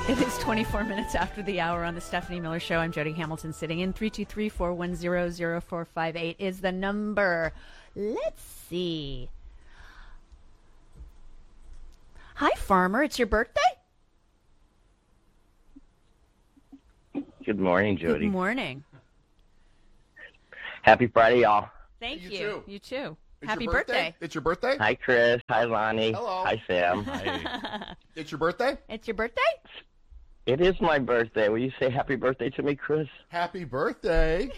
It is 24 minutes after the hour on the Stephanie Miller Show. I'm Jody Hamilton sitting in. 323-410-0458 is the number. Let's see. Hi, Farmer. It's your birthday? Good morning, Jody. Good morning. Happy Friday, y'all. Thank you. You too. You too. It's Happy your birthday. It's your birthday? Hi, Chris. Hi, Lonnie. Hello. Hi, Sam. Hi. It's your birthday? It's your birthday? It is my birthday. Will you say happy birthday to me, Chris? Happy birthday.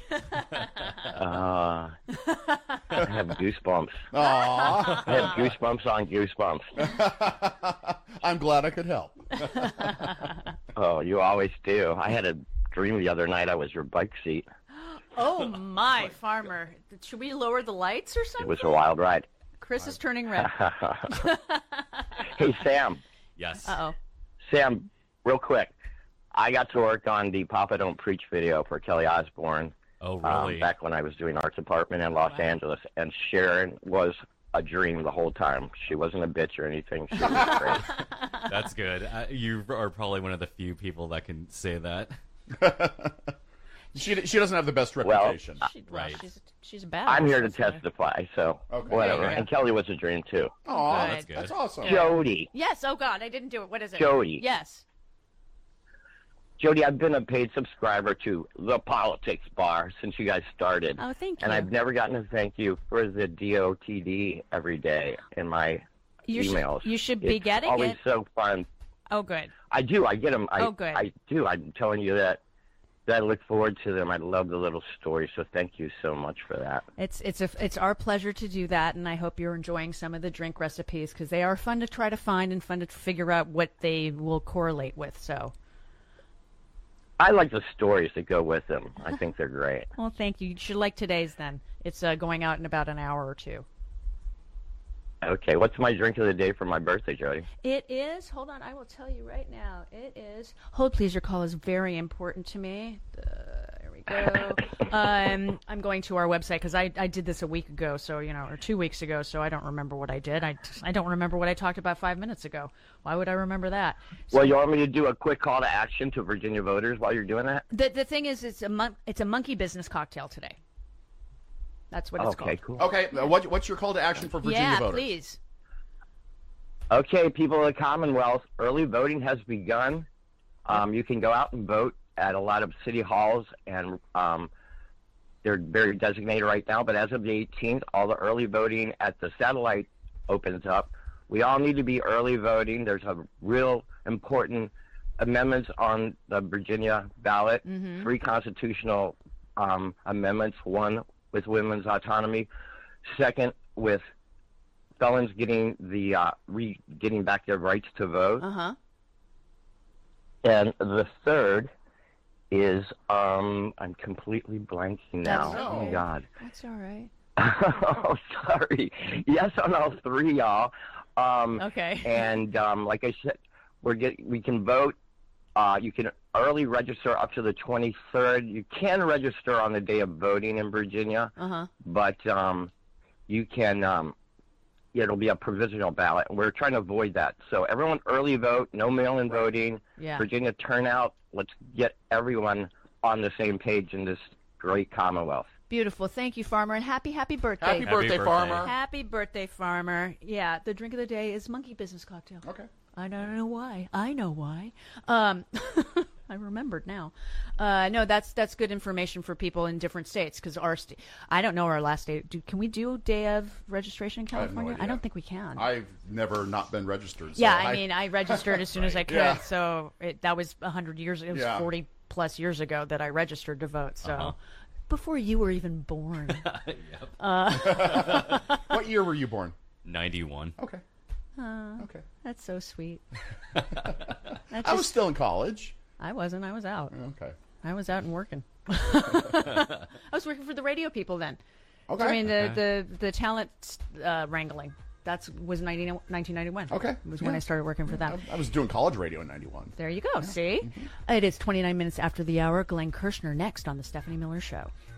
I have goosebumps. Aw. I have goosebumps on goosebumps. I'm glad I could help. Oh, you always do. I had a dream the other night I was your bike seat. Oh, my, Farmer. Should we lower the lights or It something? was a wild ride. Chris is turning red. Hey, Sam. Yes. Uh-oh. Sam, real quick. I got to work on the Papa Don't Preach video for Kelly Osbourne. Oh, really? Back when I was doing art department in Los Angeles. And Sharon was a dream the whole time. She wasn't a bitch or anything. She was great. That's good. You are probably one of the few people that can say that. She doesn't have the best reputation. Right. She's a bad I'm here to listener. testify, so Okay. whatever. Yeah. And Kelly was a dream, too. Aw, Good. that's awesome. Jody. Yes. Oh, God. I didn't do it. What is it? Jody. Yes. Jody, I've been a paid subscriber to The Politics Bar since you guys started. Oh, thank you. And I've never gotten a thank you for the DOTD every day in my emails. You should be It's getting always it. so fun. Oh, good. I do. I get them. Oh, good. I do. I'm telling you that I look forward to them. I love the little stories, so thank you so much for that. It's our pleasure to do that, and I hope you're enjoying some of the drink recipes because they are fun to try to find and fun to figure out what they will correlate with. So, I like the stories that go with them. I think they're great. well, thank you. You should like today's then. It's going out in about an hour or two. Okay, what's my drink of the day for my birthday, Jody? It is. Hold on, I will tell you right now. It is. Hold, please. Your call is very important to me. There we go. I'm going to our website because I did this a week ago, so or 2 weeks ago. So I don't remember what I did. I don't remember what I talked about 5 minutes ago. Why would I remember that? So, Well, you want me to do a quick call to action to Virginia voters while you're doing that? the thing is, it's a monkey business cocktail today. That's what it's Okay, called. cool. Okay, what's your call to action for Virginia Yeah, voters? please. Okay, people of the Commonwealth, early voting has begun. You can go out and vote at a lot of city halls, and they're very designated right now. But as of the 18th, all the early voting at the satellite opens up. We all need to be early voting. There's a real important amendments on the Virginia ballot, 3 constitutional amendments, 1 with women's autonomy, 2nd with felons getting the getting back their rights to vote, and the 3rd is I'm completely blanking now. That's Oh my okay. God. That's all right. Oh, sorry. Yes on all 3, y'all. Okay. And like I said, we can vote. You can early register up to the 23rd. You can register on the day of voting in Virginia, but you can. It'll be a provisional ballot, and we're trying to avoid that. So everyone early vote, no mail-in voting. Yeah. Virginia turnout. Let's get everyone on the same page in this great Commonwealth. Beautiful. Thank you, Farmer, and happy birthday. Happy birthday, birthday. Farmer. Happy birthday, Farmer. Yeah, the drink of the day is monkey business cocktail. Okay. I don't know why. I know why. I remembered now. No, that's good information for people in different states because our state. I don't know our last day. Can we do day of registration in I have no California? idea. I don't think we can. I've never not been registered. So yeah, I mean, I registered as soon as I could. Yeah. So that was 100 years. It was Yeah. 40 plus years ago that I registered to vote. So before you were even born. What year were you born? 91. Okay. Okay. That's so sweet. I was still in college. I wasn't. I was out. Okay. I was out and working. I was working for the radio people then. Okay. I mean, the talent wrangling. That was 1991. Okay. Was when Yeah. I started working for them. I was doing college radio in 91. There you go. See? It is 29 minutes after the hour. Glenn Kirshner next on The Stephanie Miller Show.